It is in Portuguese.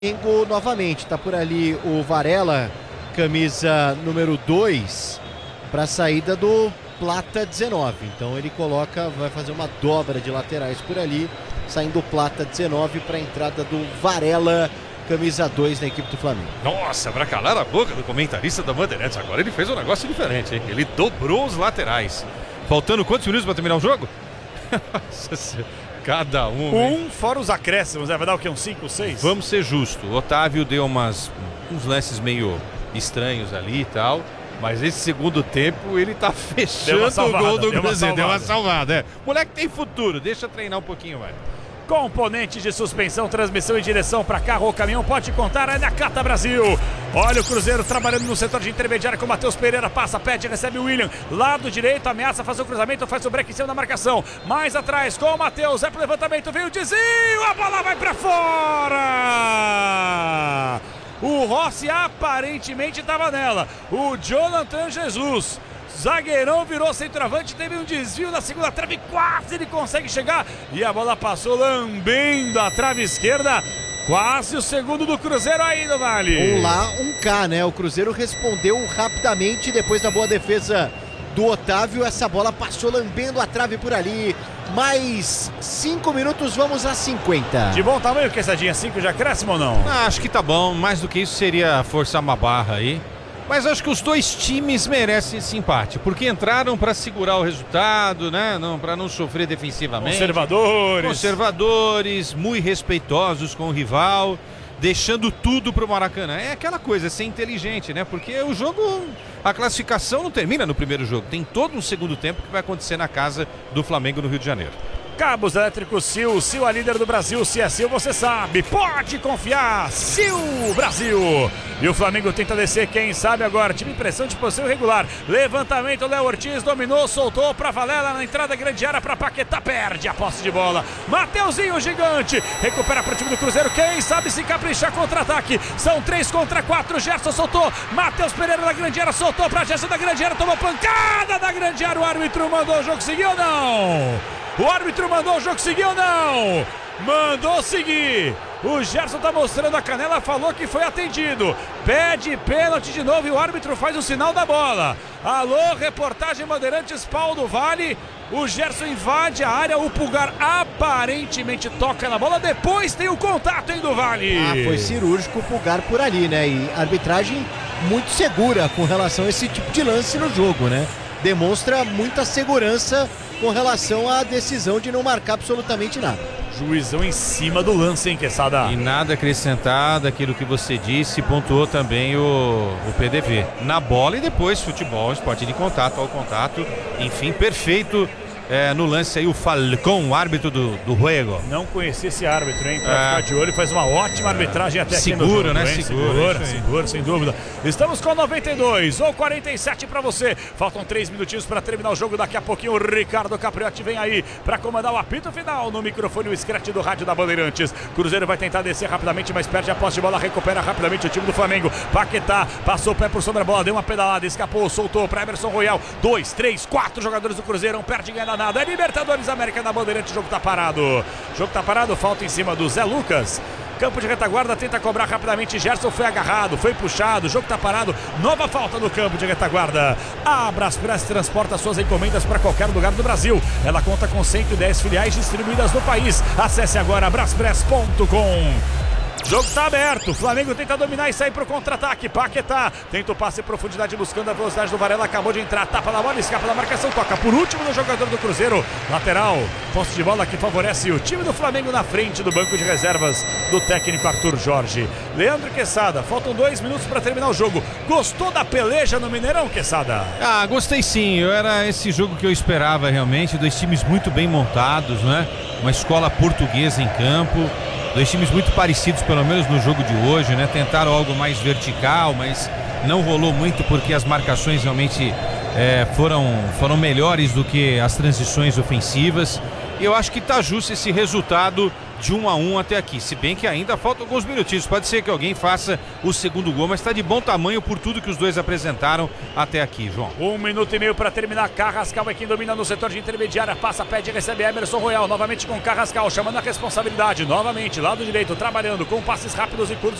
Flamengo novamente, tá por ali o Varela, camisa número 2, para a saída do Plata 19. Então ele vai fazer uma dobra de laterais por ali, saindo o Plata 19 para a entrada do Varela, camisa 2 na equipe do Flamengo. Nossa, pra calar a boca do comentarista da Bandeirantes, agora ele fez um negócio diferente, hein? Ele dobrou os laterais. Faltando quantos minutos para terminar o jogo? Cada um. Fora os acréscimos, vai dar o quê? Uns 5, 6? Vamos ser justos. O Otávio deu uns lances meio estranhos ali e tal. Mas esse segundo tempo ele tá fechando o gol do Cruzeiro. Deu uma salvada, é. Moleque tem futuro, deixa treinar um pouquinho, vai. Componentes de suspensão, transmissão e direção para carro ou caminhão, pode contar, é na Cata Brasil. Olha o Cruzeiro trabalhando no setor de intermediária com o Matheus Pereira, passa, pede, recebe o William, lado direito, ameaça fazer o cruzamento, faz o break em cima da marcação, mais atrás com o Matheus, é pro levantamento, veio o desvio, a bola vai para fora. O Rossi aparentemente estava nela, o Jonathan Jesus, zagueirão virou centroavante, teve um desvio na segunda trave, quase ele consegue chegar e a bola passou lambendo a trave esquerda. Quase o segundo do Cruzeiro ainda, Vale. Um lá, um cá, né? O Cruzeiro respondeu rapidamente depois da boa defesa do Otávio. Essa bola passou lambendo a trave por ali. Mais 5 minutos, vamos a 50. De bom tamanho, Quesadinha, 5 de acréscimo ou não? Acho que tá bom, mais do que isso seria forçar uma barra aí. Mas acho que os dois times merecem esse empate, porque entraram para segurar o resultado, né? Para não sofrer defensivamente. Conservadores, muito respeitosos com o rival, deixando tudo pro Maracanã. É aquela coisa, ser inteligente, né? Porque o jogo, a classificação não termina no primeiro jogo. Tem todo um segundo tempo que vai acontecer na casa do Flamengo no Rio de Janeiro. Cabos elétricos Sil, Sil a líder do Brasil, se é Sil você sabe, pode confiar, Sil Brasil. E o Flamengo tenta descer, quem sabe agora, time impressão de posição irregular, levantamento, Léo Ortiz dominou, soltou pra Valela na entrada grande área pra Paquetá, perde a posse de bola, Mateuzinho gigante, recupera pro time do Cruzeiro, quem sabe se caprichar contra-ataque, são 3 contra 4, Gerson soltou, Matheus Pereira da grande área, soltou pra Gerson da grande área, tomou pancada da grande área, o árbitro mandou o jogo seguir ou não? O árbitro mandou o jogo seguir ou não? Mandou seguir. O Gerson tá mostrando a canela, falou que foi atendido. Pede pênalti de novo e o árbitro faz o sinal da bola. Alô, reportagem Bandeirantes, Paulo Vale. O Gerson invade a área, o Pulgar aparentemente toca na bola. Depois tem o contato, hein, do Vale. Foi cirúrgico o Pulgar por ali, né? E arbitragem muito segura com relação a esse tipo de lance no jogo, né? Demonstra muita segurança com relação à decisão de não marcar absolutamente nada. Juizão em cima do lance, hein, Quesada? E nada acrescentar daquilo que você disse, pontuou também o PDV. Na bola e depois futebol, esporte de contato, ao contato, enfim, perfeito. No lance aí o Falcão, o árbitro do jogo. Não conhecia esse árbitro, hein? Pra ficar de olho, faz uma ótima arbitragem até aqui no jogo, né? Hein? Seguro, sem dúvida. Estamos com 92 ou 47 pra você. Faltam 3 minutinhos pra terminar o jogo. Daqui a pouquinho o Ricardo Capriotti vem aí pra comandar o apito final no microfone, o scratch do rádio da Bandeirantes. Cruzeiro vai tentar descer rapidamente, mas perde a posse de bola, recupera rapidamente o time do Flamengo. Paquetá passou o pé por sobre a bola, deu uma pedalada, escapou, soltou pra Emerson Royal. 2, 3, 4 jogadores do Cruzeiro, não perde ganha nada. É Libertadores América na Bandeirantes, o jogo tá parado. Falta em cima do Zé Lucas. Campo de retaguarda, tenta cobrar rapidamente. Gerson foi agarrado, foi puxado. O jogo tá parado. Nova falta no campo de retaguarda. A Braspress transporta suas encomendas para qualquer lugar do Brasil. Ela conta com 110 filiais distribuídas no país. Acesse agora braspress.com. Jogo tá aberto, Flamengo tenta dominar e sair pro contra-ataque. Paquetá tenta o passe em profundidade buscando a velocidade do Varela, acabou de entrar, tapa na bola, escapa da marcação, toca por último no jogador do Cruzeiro, lateral, posse de bola que favorece o time do Flamengo na frente do banco de reservas do técnico Arthur Jorge. Leandro Quesada, faltam 2 minutos para terminar o jogo. Gostou da peleja no Mineirão, Quesada? Gostei sim, era esse jogo que eu esperava realmente, 2 times muito bem montados, né? Uma escola portuguesa em campo. 2 times muito parecidos, pelo menos no jogo de hoje, né? Tentaram algo mais vertical, mas não rolou muito porque as marcações realmente foram melhores do que as transições ofensivas. Eu acho que tá justo esse resultado de 1-1 até aqui, se bem que ainda faltam alguns minutinhos. Pode ser que alguém faça o segundo gol, mas está de bom tamanho por tudo que os dois apresentaram até aqui, João. 1 minuto e meio para terminar. Carrascal é quem domina no setor de intermediária, passa, pede, recebe Emerson Royal, novamente com Carrascal, chamando a responsabilidade, novamente, lado direito, trabalhando com passes rápidos e curtos.